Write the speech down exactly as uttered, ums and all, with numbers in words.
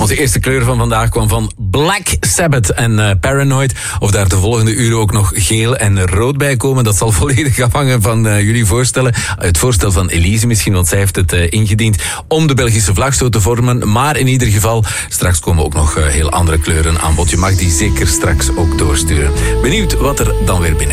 Onze eerste kleur van vandaag kwam van Black Sabbath en uh, Paranoid. Of daar de volgende uren ook nog geel en rood bij komen, dat zal volledig afhangen van uh, jullie voorstellen. Het voorstel van Elise misschien, want zij heeft het uh, ingediend om de Belgische vlag zo te vormen. Maar in ieder geval, straks komen ook nog uh, heel andere kleuren aan bod. Je mag die zeker straks ook doorsturen. Benieuwd wat er dan weer binnen